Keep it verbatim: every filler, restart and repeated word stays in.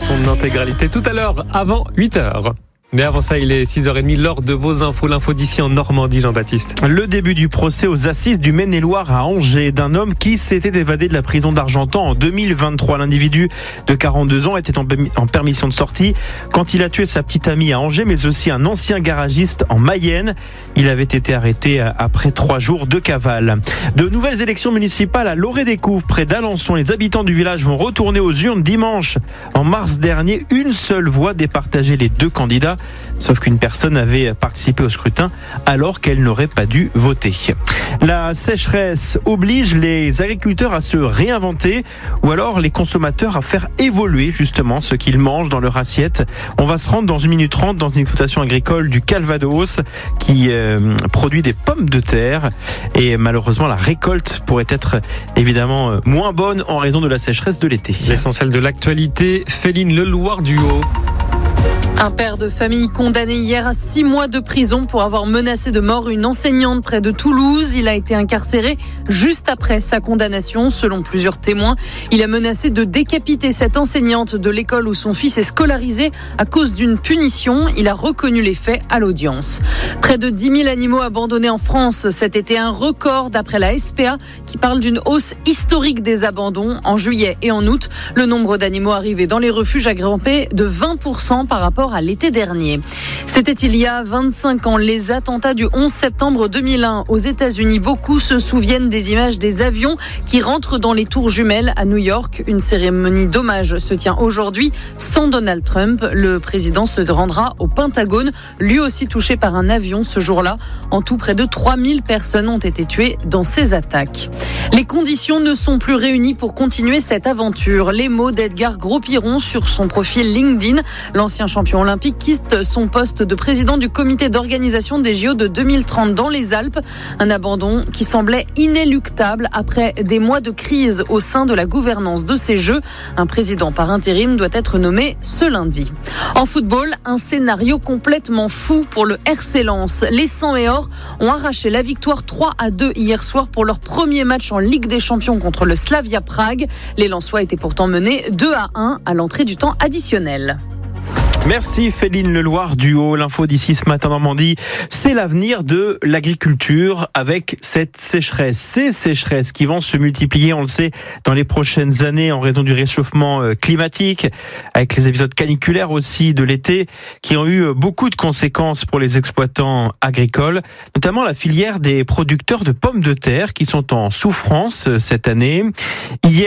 son intégralité tout à l'heure, avant huit heures. Mais avant ça, il est six heures trente, l'heure de vos infos, l'info d'ici en Normandie, Jean-Baptiste. Le début du procès aux assises du Maine-et-Loire à Angers d'un homme qui s'était évadé de la prison d'Argentan en deux mille vingt-trois. L'individu de quarante-deux ans était en permission de sortie quand il a tué sa petite amie à Angers, mais aussi un ancien garagiste en Mayenne. Il avait été arrêté après trois jours de cavale. De nouvelles élections municipales à Loré-des-Couves, près d'Alençon. Les habitants du village vont retourner aux urnes dimanche. En mars dernier, une seule voix départageait les deux candidats. Sauf qu'une personne avait participé au scrutin alors qu'elle n'aurait pas dû voter. La sécheresse oblige les agriculteurs à se réinventer ou alors les consommateurs à faire évoluer justement ce qu'ils mangent dans leur assiette. On va se rendre dans une minute trente dans une exploitation agricole du Calvados qui euh, produit des pommes de terre et malheureusement la récolte pourrait être évidemment moins bonne en raison de la sécheresse de l'été. L'essentiel de l'actualité, Féline Leloir-Duhaut. Un père de famille condamné hier à six mois de prison pour avoir menacé de mort une enseignante près de Toulouse. Il a été incarcéré juste après sa condamnation, selon plusieurs témoins. Il a menacé de décapiter cette enseignante de l'école où son fils est scolarisé à cause d'une punition. Il a reconnu les faits à l'audience. Près de dix mille animaux abandonnés en France cet été, un record d'après la S P A qui parle d'une hausse historique des abandons. En juillet et en août, le nombre d'animaux arrivés dans les refuges a grimpé de vingt pour cent par rapport à l'été dernier. C'était il y a vingt-cinq ans, les attentats du onze septembre deux mille un aux États-Unis. Beaucoup se souviennent des images des avions qui rentrent dans les tours jumelles à New York. Une cérémonie d'hommage se tient aujourd'hui sans Donald Trump. Le président se rendra au Pentagone, lui aussi touché par un avion ce jour-là. En tout, près de trois mille personnes ont été tuées dans ces attaques. Les conditions ne sont plus réunies pour continuer cette aventure. Les mots d'Edgar Gros-Piron sur son profil LinkedIn. L'ancien champion olympique quitte son poste de président du comité d'organisation des J O de deux mille trente dans les Alpes. Un abandon qui semblait inéluctable après des mois de crise au sein de la gouvernance de ces Jeux. Un président par intérim doit être nommé ce lundi. En football, un scénario complètement fou pour le R C Lens. Les cent et or ont arraché la victoire trois à deux hier soir pour leur premier match en Ligue des Champions contre le Slavia Prague. Les Lensois étaient pourtant menés deux à un à l'entrée du temps additionnel. Merci Féline Leloir-Duhaut. L'info d'ici ce matin Normandie, c'est l'avenir de l'agriculture avec cette sécheresse. Ces sécheresses qui vont se multiplier, on le sait, dans les prochaines années en raison du réchauffement climatique, avec les épisodes caniculaires aussi de l'été, qui ont eu beaucoup de conséquences pour les exploitants agricoles, notamment la filière des producteurs de pommes de terre qui sont en souffrance cette année. Hier,